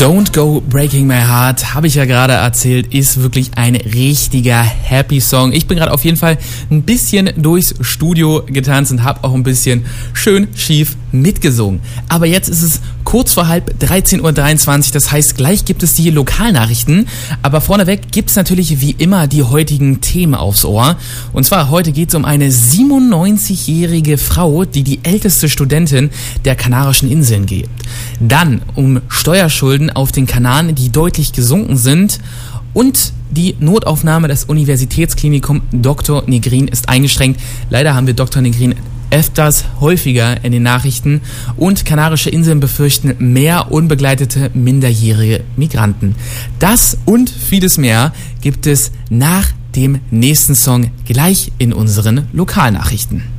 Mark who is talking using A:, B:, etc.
A: Don't Go Breaking My Heart, habe ich ja gerade erzählt, ist wirklich ein richtiger Happy Song. Ich bin gerade auf jeden Fall ein bisschen durchs Studio getanzt und habe auch ein bisschen schön schief mitgesungen. Aber jetzt ist es kurz vor 13:23 Uhr, das heißt, gleich gibt es die Lokalnachrichten. Aber vorneweg gibt es natürlich wie immer die heutigen Themen aufs Ohr. Und zwar heute geht es um eine 97-jährige Frau, die die älteste Studentin der Kanarischen Inseln gibt. Dann um Steuerschulden auf den Kanaren, die deutlich gesunken sind, und die Notaufnahme des Universitätsklinikums Dr. Negrin ist eingeschränkt. Leider haben wir Dr. Negrin häufiger in den Nachrichten, und Kanarische Inseln befürchten mehr unbegleitete minderjährige Migranten. Das und vieles mehr gibt es nach dem nächsten Song gleich in unseren Lokalnachrichten.